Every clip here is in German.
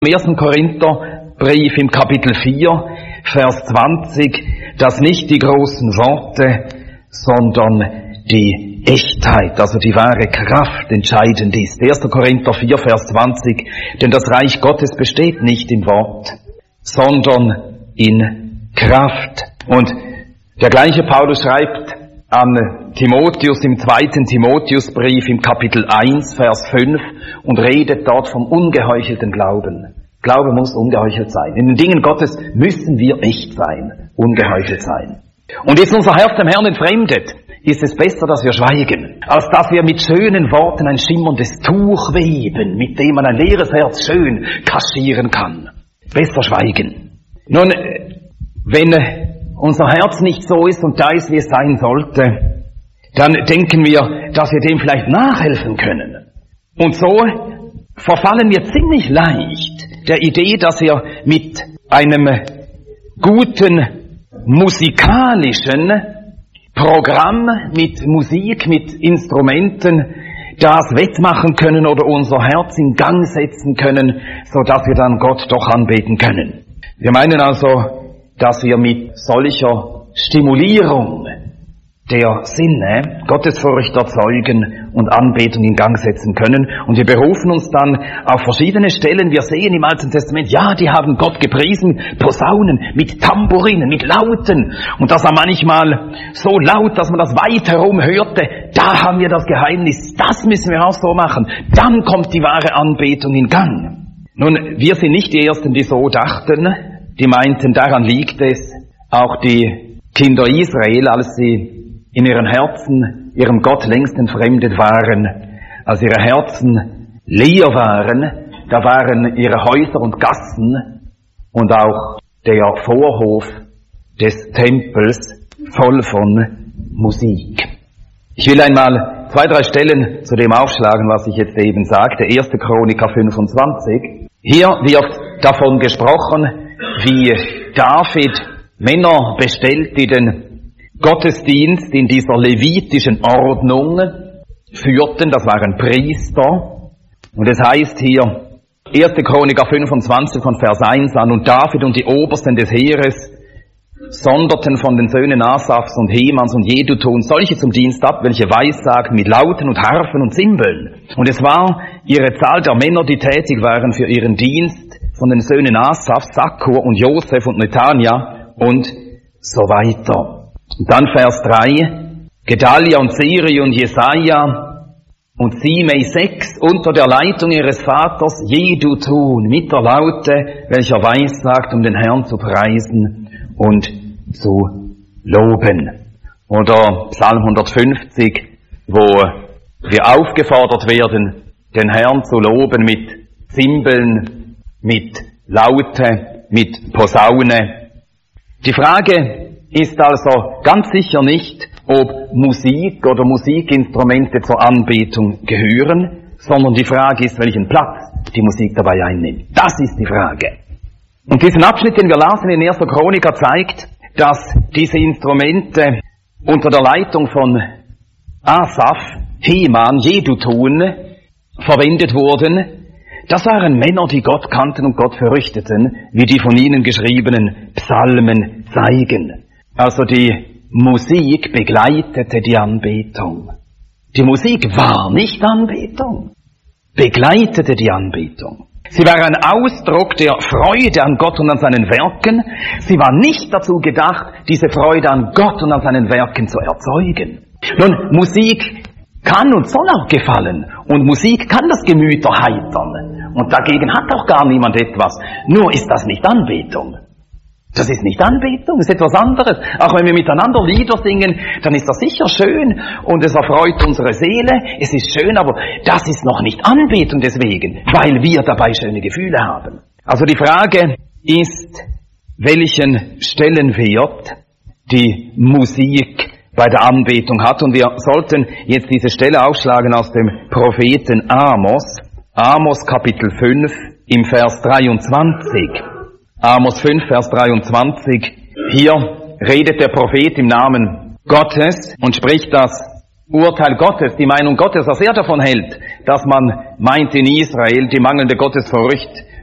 Im 1. Korintherbrief im Kapitel 4, Vers 20, dass nicht die großen Worte, sondern die Echtheit, also die wahre Kraft entscheidend ist. 1. Korinther 4, Vers 20, denn das Reich Gottes besteht nicht im Wort, sondern in Kraft. Und der gleiche Paulus schreibt an Timotheus im 2. Timotheusbrief im Kapitel 1, Vers 5 und redet dort vom ungeheuchelten Glauben. Glaube muss ungeheuchelt sein. In den Dingen Gottes müssen wir echt sein, ungeheuchelt sein. Und ist unser Herz dem Herrn entfremdet, ist es besser, dass wir schweigen, als dass wir mit schönen Worten ein schimmerndes Tuch weben, mit dem man ein leeres Herz schön kaschieren kann. Besser schweigen. Nun, wenn unser Herz nicht so ist und da ist, wie es sein sollte, dann denken wir, dass wir dem vielleicht nachhelfen können. Und so verfallen wir ziemlich leicht der Idee, dass wir mit einem guten musikalischen Programm, mit Musik, mit Instrumenten das wettmachen können oder unser Herz in Gang setzen können, so dass wir dann Gott doch anbeten können. Wir meinen also, dass wir mit solcher Stimulierung der Sinne Gottesfurcht erzeugen und Anbetung in Gang setzen können. Und wir berufen uns dann auf verschiedene Stellen. Wir sehen im Alten Testament, ja, die haben Gott gepriesen, Posaunen, mit Tamburinen, mit Lauten. Und das war manchmal so laut, dass man das weit herum hörte. Da haben wir das Geheimnis, das müssen wir auch so machen. Dann kommt die wahre Anbetung in Gang. Nun, wir sind nicht die Ersten, die so dachten. Die meinten, daran liegt es. Auch die Kinder Israel, als sie in ihren Herzen ihrem Gott längst entfremdet waren, als ihre Herzen leer waren, da waren ihre Häuser und Gassen und auch der Vorhof des Tempels voll von Musik. Ich will einmal 2, 3 Stellen zu dem aufschlagen, was ich jetzt eben sagte. 1. Chroniker 25. Hier wird davon gesprochen, wie David Männer bestellt, die den Gottesdienst in dieser levitischen Ordnung führten. Das waren Priester. Und es heißt hier, 1. Chroniker 25 von Vers 1 an, und David und die Obersten des Heeres sonderten von den Söhnen Asafs und Hemans und Jeduthun solche zum Dienst ab, welche Weissagten mit Lauten und Harfen und Zimbeln. Und es war ihre Zahl der Männer, die tätig waren für ihren Dienst, von den Söhnen Asaf, Sakkur und Josef und Netania und so weiter. Und dann Vers 3, Gedalia und Siri und Jesaja und Simei 6 unter der Leitung ihres Vaters Jeduthun mit der Laute, welcher weissagt, um den Herrn zu preisen und zu loben. Oder Psalm 150, wo wir aufgefordert werden, den Herrn zu loben mit Zimbeln, mit Laute, mit Posaune. Die Frage ist also ganz sicher nicht, ob Musik oder Musikinstrumente zur Anbetung gehören, sondern die Frage ist, welchen Platz die Musik dabei einnimmt. Das ist die Frage. Und diesen Abschnitt, den wir lasen in 1. Chroniker, zeigt, dass diese Instrumente unter der Leitung von Asaf, Heman, Jeduthun verwendet wurden. Das waren Männer, die Gott kannten und Gott fürchteten, wie die von ihnen geschriebenen Psalmen zeigen. Also die Musik begleitete die Anbetung. Die Musik war nicht Anbetung, begleitete die Anbetung. Sie war ein Ausdruck der Freude an Gott und an seinen Werken. Sie war nicht dazu gedacht, diese Freude an Gott und an seinen Werken zu erzeugen. Nun, Musik kann und soll auch gefallen. Und Musik kann das Gemüt erheitern. Und dagegen hat auch gar niemand etwas. Nur ist das nicht Anbetung. Das ist nicht Anbetung, das ist etwas anderes. Auch wenn wir miteinander Lieder singen, dann ist das sicher schön und es erfreut unsere Seele. Es ist schön, aber das ist noch nicht Anbetung deswegen, weil wir dabei schöne Gefühle haben. Also die Frage ist, welchen Stellenwert die Musik bei der Anbetung hat. Und wir sollten jetzt diese Stelle aufschlagen aus dem Propheten Amos. Amos Kapitel 5 im Vers 23. Amos 5, Vers 23. Hier redet der Prophet im Namen Gottes und spricht das Urteil Gottes, die Meinung Gottes, was er davon hält, dass man meint in Israel, die mangelnde Gottesfurcht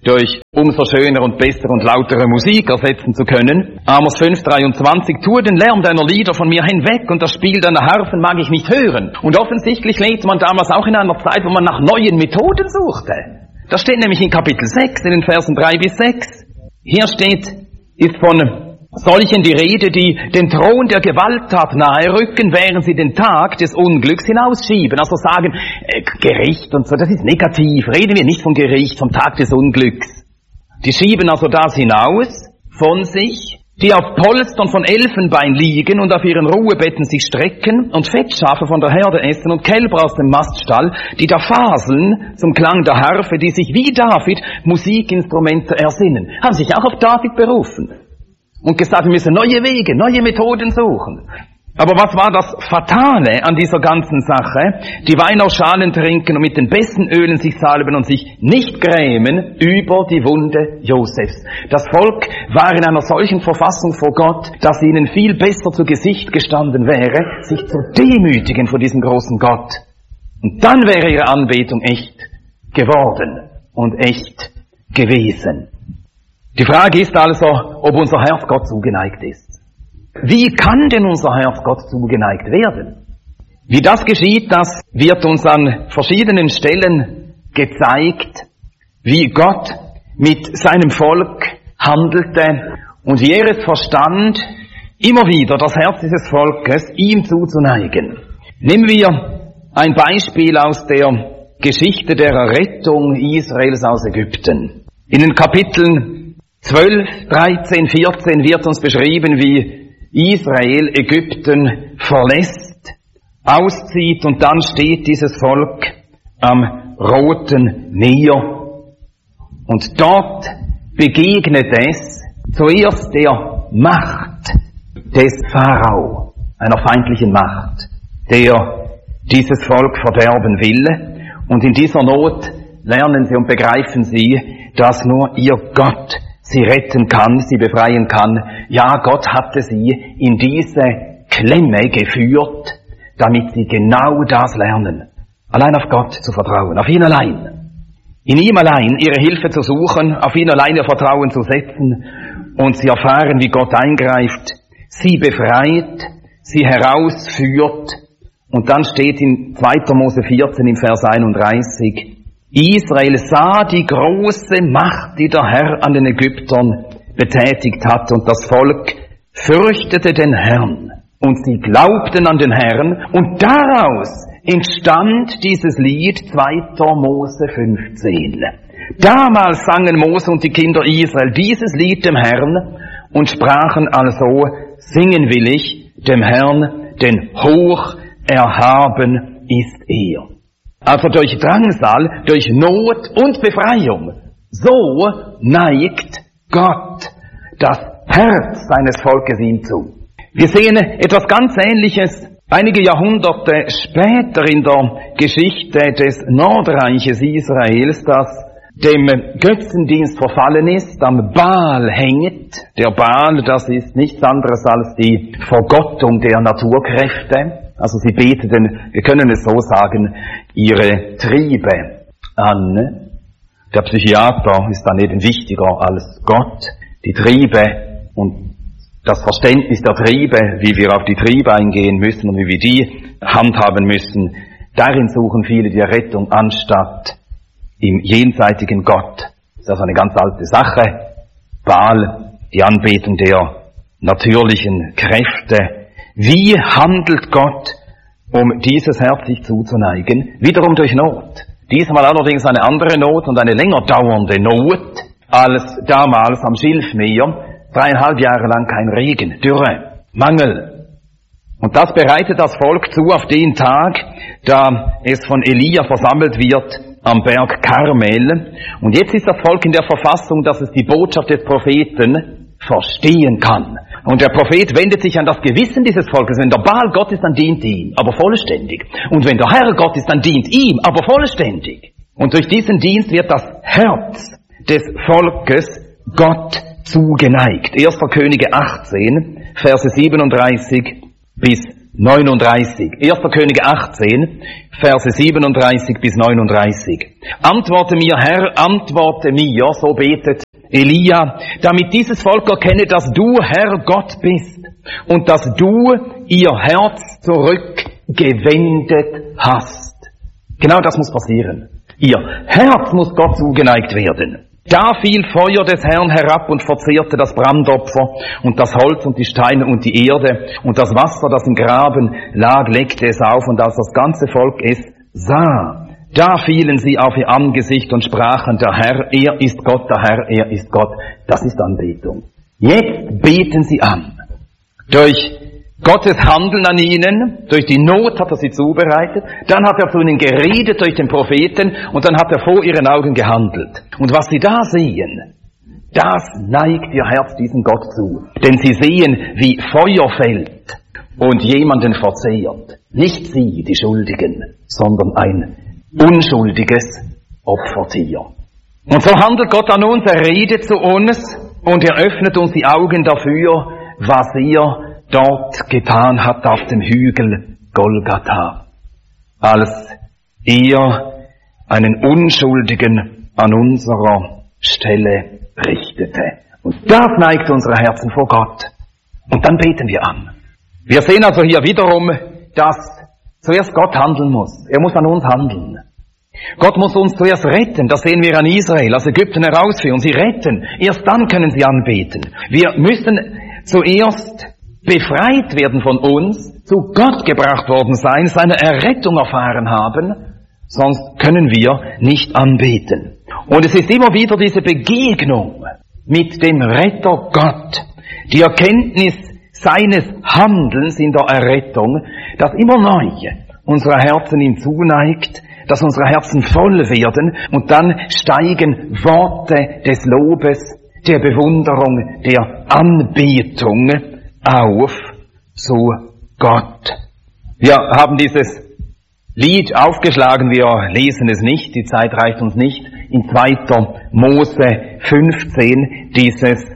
durch umso schöner und besser und lautere Musik ersetzen zu können. Amos 5,23, tue den Lärm deiner Lieder von mir hinweg und das Spiel deiner Harfen mag ich nicht hören. Und offensichtlich lebte man damals auch in einer Zeit, wo man nach neuen Methoden suchte. Das steht nämlich in Kapitel 6, in den Versen 3 bis 6. Hier ist von solchen die Rede, die den Thron der Gewalttat nahe rücken, während sie den Tag des Unglücks hinausschieben. Also sagen, Gericht und so, das ist negativ. Reden wir nicht vom Gericht, vom Tag des Unglücks. Die schieben also das hinaus von sich, die auf Polstern von Elfenbein liegen und auf ihren Ruhebetten sich strecken und Fettschafe von der Herde essen und Kälber aus dem Maststall, die da faseln zum Klang der Harfe, die sich wie David Musikinstrumente ersinnen. Haben sich auch auf David berufen. Und gesagt, wir müssen neue Wege, neue Methoden suchen. Aber was war das Fatale an dieser ganzen Sache? Die Wein aus Schalen trinken und mit den besten Ölen sich salben und sich nicht grämen über die Wunde Josefs. Das Volk war in einer solchen Verfassung vor Gott, dass ihnen viel besser zu Gesicht gestanden wäre, sich zu demütigen vor diesem großen Gott. Und dann wäre ihre Anbetung echt geworden und echt gewesen. Die Frage ist also, ob unser Herz Gott zugeneigt ist. Wie kann denn unser Herz Gott zugeneigt werden? Wie das geschieht, das wird uns an verschiedenen Stellen gezeigt, wie Gott mit seinem Volk handelte und wie er es verstand, immer wieder das Herz dieses Volkes ihm zuzuneigen. Nehmen wir ein Beispiel aus der Geschichte der Errettung Israels aus Ägypten. In den Kapiteln 12, 13, 14 wird uns beschrieben, wie Israel Ägypten verlässt, auszieht und dann steht dieses Volk am Roten Meer. Und dort begegnet es zuerst der Macht des Pharao, einer feindlichen Macht, der dieses Volk verderben will. Und in dieser Not lernen sie und begreifen sie, dass nur ihr Gott sie retten kann, sie befreien kann. Ja, Gott hatte sie in diese Klemme geführt, damit sie genau das lernen. Allein auf Gott zu vertrauen, auf ihn allein. In ihm allein ihre Hilfe zu suchen, auf ihn allein ihr Vertrauen zu setzen und sie erfahren, wie Gott eingreift, sie befreit, sie herausführt. Und dann steht in 2. Mose 14 im Vers 31, Israel sah die große Macht, die der Herr an den Ägyptern betätigt hat, und das Volk fürchtete den Herrn, und sie glaubten an den Herrn, und daraus entstand dieses Lied 2. Mose 15. Damals sangen Mose und die Kinder Israel dieses Lied dem Herrn und sprachen also, singen will ich dem Herrn, denn hoch erhaben ist er. Also durch Drangsal, durch Not und Befreiung. So neigt Gott das Herz seines Volkes ihm zu. Wir sehen etwas ganz Ähnliches einige Jahrhunderte später in der Geschichte des Nordreiches Israels, das dem Götzendienst verfallen ist, am Baal hängt. Der Baal, das ist nichts anderes als die Vergottung der Naturkräfte. Also sie beteten, wir können es so sagen, ihre Triebe an. Der Psychiater ist daneben wichtiger als Gott. Die Triebe und das Verständnis der Triebe, wie wir auf die Triebe eingehen müssen und wie wir die handhaben müssen, darin suchen viele die Errettung anstatt im jenseitigen Gott. Das ist also eine ganz alte Sache. Baal, die Anbetung der natürlichen Kräfte. Wie handelt Gott, um dieses Herz sich zuzuneigen? Wiederum durch Not. Diesmal allerdings eine andere Not und eine länger dauernde Not als damals am Schilfmeer. 3,5 Jahre lang kein Regen, Dürre, Mangel. Und das bereitet das Volk zu auf den Tag, da es von Elia versammelt wird am Berg Karmel. Und jetzt ist das Volk in der Verfassung, dass es die Botschaft des Propheten verstehen kann. Und der Prophet wendet sich an das Gewissen dieses Volkes. Wenn der Baal Gott ist, dann dient ihm, aber vollständig. Und wenn der Herr Gott ist, dann dient ihm, aber vollständig. Und durch diesen Dienst wird das Herz des Volkes Gott zugeneigt. 1. Könige 18, Verse 37 bis 39. 1. Könige 18, Verse 37 bis 39. Antworte mir, Herr, antworte mir, so betet Elia, damit dieses Volk erkenne, dass du, Herr, Gott bist und dass du ihr Herz zurückgewendet hast. Genau das muss passieren. Ihr Herz muss Gott zugeneigt werden. Da fiel Feuer des Herrn herab und verzehrte das Brandopfer und das Holz und die Steine und die Erde und das Wasser, das im Graben lag, leckte es auf, und als das ganze Volk es sah, da fielen sie auf ihr Angesicht und sprachen, der Herr, er ist Gott, der Herr, er ist Gott. Das ist Anbetung. Jetzt beten sie an. Durch Gottes Handeln an ihnen, durch die Not hat er sie zubereitet, dann hat er zu ihnen geredet durch den Propheten und dann hat er vor ihren Augen gehandelt. Und was sie da sehen, das neigt ihr Herz diesem Gott zu. Denn sie sehen, wie Feuer fällt und jemanden verzehrt. Nicht sie, die Schuldigen, sondern ein unschuldiges Opfertier. Und so handelt Gott an uns, er redet zu uns und er öffnet uns die Augen dafür, was er dort getan hat auf dem Hügel Golgatha, als er einen Unschuldigen an unserer Stelle richtete. Und das neigt unsere Herzen vor Gott. Und dann beten wir an. Wir sehen also hier wiederum, dass zuerst Gott handeln muss. Er muss an uns handeln. Gott muss uns zuerst retten. Das sehen wir an Israel, aus Ägypten herausführen. Sie retten. Erst dann können sie anbeten. Wir müssen zuerst befreit werden von uns, zu Gott gebracht worden sein, seine Errettung erfahren haben, sonst können wir nicht anbeten. Und es ist immer wieder diese Begegnung mit dem Retter Gott, die Erkenntnis seines Handelns in der Errettung, das immer neu unsere Herzen ihm zuneigt, dass unsere Herzen voll werden und dann steigen Worte des Lobes, der Bewunderung, der Anbetung auf zu Gott. Wir haben dieses Lied aufgeschlagen, wir lesen es nicht, die Zeit reicht uns nicht, in 2. Mose 15, dieses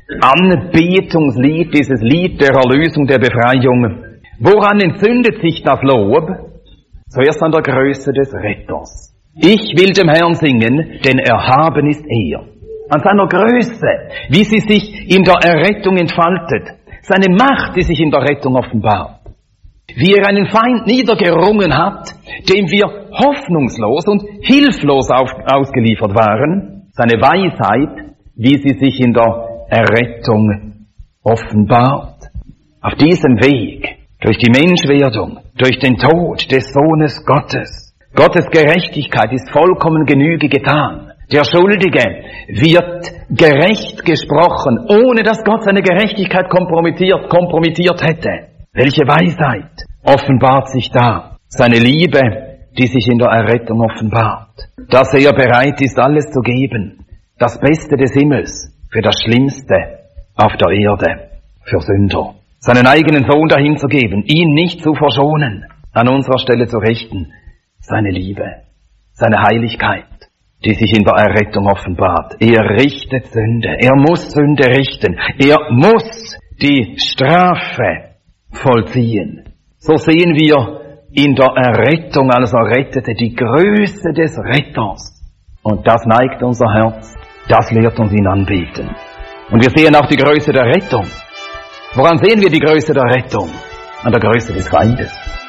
Anbetungslied, dieses Lied der Erlösung, der Befreiung. Woran entzündet sich das Lob? Zuerst an der Größe des Retters. Ich will dem Herrn singen, denn erhaben ist er. An seiner Größe, wie sie sich in der Errettung entfaltet. Seine Macht, die sich in der Rettung offenbart. Wie er einen Feind niedergerungen hat, dem wir hoffnungslos und hilflos ausgeliefert waren. Seine Weisheit, wie sie sich in der Errettung offenbart. Auf diesem Weg, durch die Menschwerdung, durch den Tod des Sohnes Gottes. Gottes Gerechtigkeit ist vollkommen Genüge getan. Der Schuldige wird gerecht gesprochen, ohne dass Gott seine Gerechtigkeit kompromittiert hätte. Welche Weisheit offenbart sich da? Seine Liebe, die sich in der Errettung offenbart. Dass er bereit ist, alles zu geben. Das Beste des Himmels für das Schlimmste auf der Erde, für Sünder. Seinen eigenen Sohn dahin zu geben, ihn nicht zu verschonen, an unserer Stelle zu richten. Seine Liebe, seine Heiligkeit, die sich in der Errettung offenbart. Er richtet Sünde. Er muss Sünde richten. Er muss die Strafe vollziehen. So sehen wir in der Errettung als Errettete die Größe des Retters. Und das neigt unser Herz. Das lehrt uns ihn anbeten. Und wir sehen auch die Größe der Rettung. Woran sehen wir die Größe der Rettung? An der Größe des Feindes.